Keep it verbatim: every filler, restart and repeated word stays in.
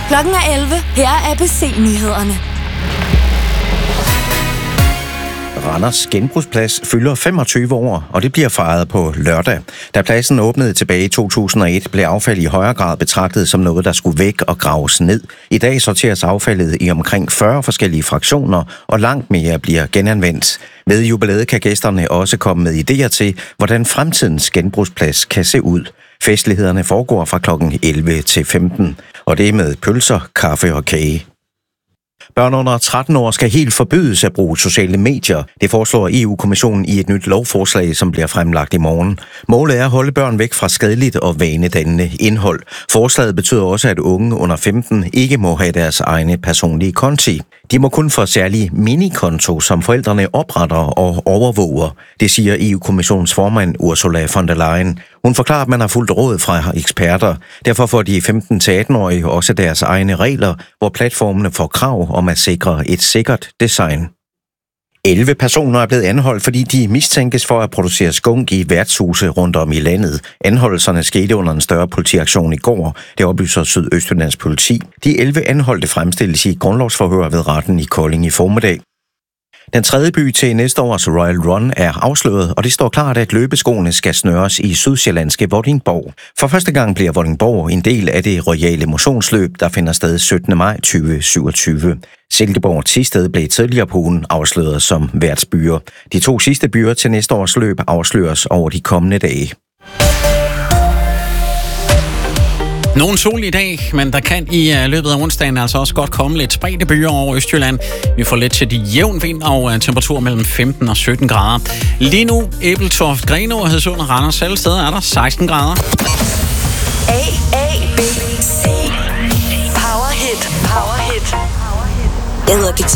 Klokken er elleve. Her er A B C-nyhederne. Randers Genbrugsplads fylder femogtyve år, og det bliver fejret på lørdag. Da pladsen åbnede tilbage i to tusind og et, blev affald i højere grad betragtet som noget, der skulle væk og graves ned. I dag sorteres affaldet i omkring fyrre forskellige fraktioner, og langt mere bliver genanvendt. Ved jubilæet kan gæsterne også komme med idéer til, hvordan fremtidens genbrugsplads kan se ud. Festlighederne foregår fra klokken elleve til femten, og det er med pølser, kaffe og kage. Børn under tretten år skal helt forbydes at bruge sociale medier. Det foreslår E U-kommissionen i et nyt lovforslag, som bliver fremlagt i morgen. Målet er at holde børn væk fra skadeligt og vanedannende indhold. Forslaget betyder også, at unge under femten ikke må have deres egne personlige konti. De må kun få særlige minikonto, som forældrene opretter og overvåger. Det siger E U-kommissionens formand Ursula von der Leyen. Hun forklarer, at man har fulgt råd fra eksperter. Derfor får de femten til atten-årige også deres egne regler, hvor platformene får krav om at sikre et sikkert design. elleve personer er blevet anholdt, fordi de mistænkes for at producere skunk i værtshuse rundt om i landet. Anholdelserne skete under en større politiaktion i går. Det oplyser Sydøstjyllands politi. De elleve anholdte fremstilles i grundlovsforhør ved retten i Kolding i formiddag. Den tredje by til næste års Royal Run er afsløret, og det står klart, at løbeskoene skal snøres i sydsjællandske Vordingborg. For første gang bliver Vordingborg en del af det royale motionsløb, der finder sted syttende maj to tusind syvogtyve. Silkeborg og Thisted blev tidligere på ugen afsløret som værtsbyer. De to sidste byer til næste års løb afsløres over de kommende dage. Nogen sol i dag, men der kan i løbet af onsdagen altså også godt komme lidt spredte byer over Østjylland. Vi får lidt til de jævn vind og temperatur mellem femten og sytten grader. Lige nu, Ebeltoft, Grenaa, Hadsund og Randers, alle steder er der seksten grader. A, A, B, C. Powerhit, Powerhit. Jeg hedder Victoria.